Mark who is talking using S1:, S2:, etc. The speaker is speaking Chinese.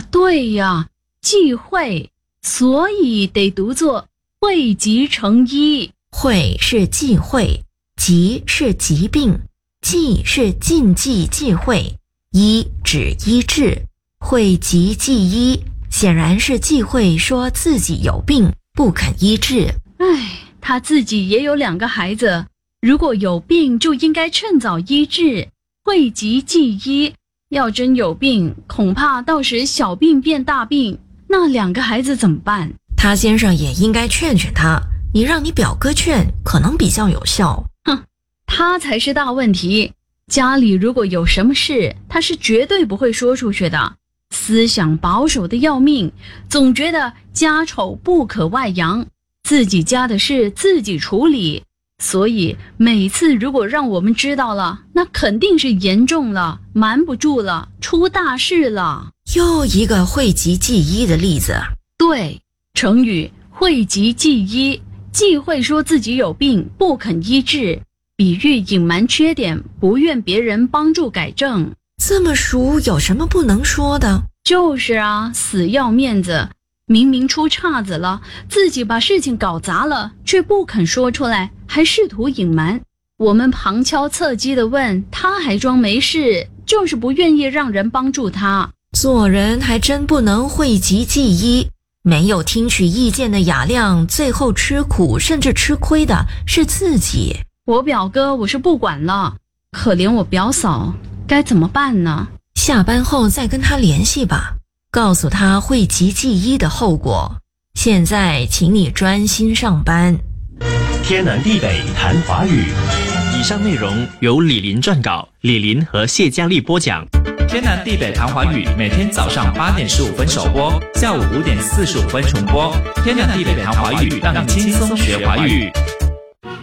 S1: 对呀，忌讳，所以得读作讳疾成医。
S2: 讳是忌讳，疾是疾病，忌是禁忌忌讳，医指医治。讳疾忌医显然是忌讳说自己有病不肯医治。
S1: 他自己也有2个孩子，如果有病就应该趁早医治，讳疾忌医。要真有病，恐怕到时小病变大病，那2个孩子怎么办？
S2: 他先生也应该劝劝他，你让你表哥劝可能比较有效。
S1: 他才是大问题。家里如果有什么事，他是绝对不会说出去的，思想保守的要命，总觉得家丑不可外扬，自己家的事自己处理。所以每次如果让我们知道了，那肯定是严重了，瞒不住了，出大事了。
S2: 又一个讳疾忌医的例子。
S1: 对，成语讳疾忌医，忌讳说自己有病不肯医治，比喻隐瞒缺点，不愿别人帮助改正。
S2: 这么熟，有什么不能说的？
S1: 就是啊，死要面子，明明出岔子了，自己把事情搞砸了，却不肯说出来，还试图隐瞒。我们旁敲侧击地问，他还装没事，就是不愿意让人帮助他。
S2: 做人还真不能讳疾忌医，没有听取意见的雅量，最后吃苦甚至吃亏的是自己。
S1: 我表哥我是不管了，可怜我表嫂，该怎么办呢？
S2: 下班后再跟他联系吧，告诉他讳疾忌医的后果。现在请你专心上班。
S3: 天南地北谈华语。
S4: 以上内容由李林撰稿，李林和谢佳丽播讲。
S5: 天南地北谈华语，每天早上8点15分首播，下午5点45分重播。天南地北谈华语，让你轻松学华语。